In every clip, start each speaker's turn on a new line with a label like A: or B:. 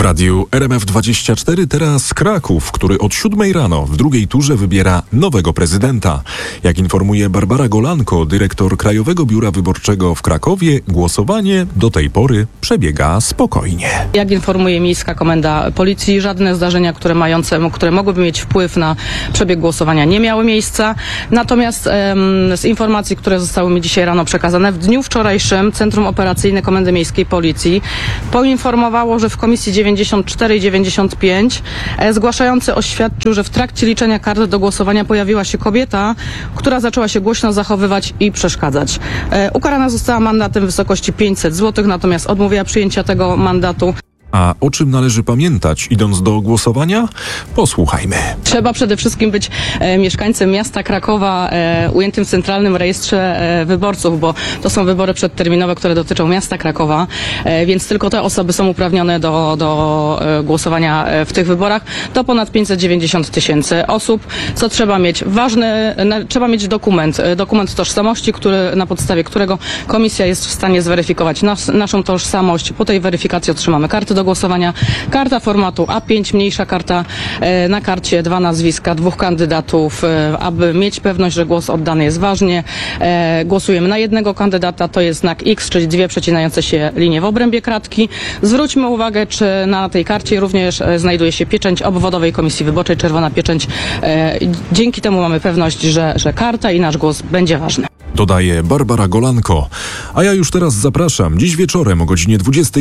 A: radiu RMF24 teraz Kraków, który od 7 rano w drugiej turze wybiera nowego prezydenta. Jak informuje Barbara Golanko, dyrektor Krajowego Biura Wyborczego w Krakowie, głosowanie do tej pory przebiega spokojnie.
B: Jak informuje Miejska Komenda Policji, żadne zdarzenia, które mogłyby mieć wpływ na przebieg głosowania, nie miały miejsca. Natomiast z informacji, które zostały mi dzisiaj rano przekazane, w dniu wczorajszym Centrum Operacyjne Komendy Miejskiej Policji poinformowało, że w Komisji 94 i 95 zgłaszający oświadczył, że w trakcie liczenia kart do głosowania pojawiła się kobieta, która zaczęła się głośno zachowywać i przeszkadzać. Ukarana została mandatem w wysokości 500 zł, natomiast odmówiła przyjęcia tego mandatu.
A: A o czym należy pamiętać, idąc do głosowania? Posłuchajmy.
B: Trzeba przede wszystkim być mieszkańcem miasta Krakowa ujętym w Centralnym Rejestrze Wyborców, bo to są wybory przedterminowe, które dotyczą miasta Krakowa, więc tylko te osoby są uprawnione do głosowania w tych wyborach. To ponad 590 tysięcy osób. Co trzeba mieć? Trzeba mieć dokument tożsamości, na podstawie którego komisja jest w stanie zweryfikować naszą tożsamość. Po tej weryfikacji otrzymamy kartę do głosowania. Karta formatu A5, mniejsza karta, na karcie 2 nazwiska, 2 kandydatów. Aby mieć pewność, że głos oddany jest ważnie, głosujemy na jednego kandydata, to jest znak X, czyli 2 przecinające się linie w obrębie kratki. Zwróćmy uwagę, czy na tej karcie również znajduje się pieczęć obwodowej Komisji Wyborczej, czerwona pieczęć. Dzięki temu mamy pewność, że karta i nasz głos będzie ważny.
A: Dodaje Barbara Golanko. A ja już teraz zapraszam. Dziś wieczorem o godzinie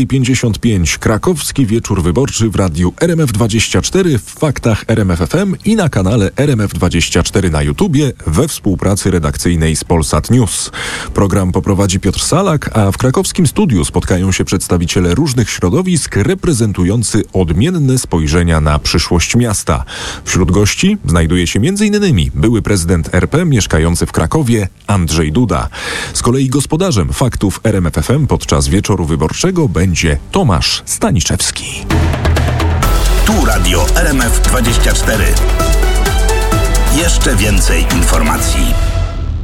A: 20:55 krakowski wieczór wyborczy w radiu RMF24, w Faktach RMF FM i na kanale RMF24 na YouTubie we współpracy redakcyjnej z Polsat News. Program poprowadzi Piotr Salak, a w krakowskim studiu spotkają się przedstawiciele różnych środowisk reprezentujący odmienne spojrzenia na przyszłość miasta. Wśród gości znajduje się m.in. były prezydent RP mieszkający w Krakowie Andrzej Duda. Z kolei gospodarzem Faktów RMF FM podczas wieczoru wyborczego będzie Tomasz Staniszewski.
C: Tu radio RMF24. Jeszcze więcej informacji.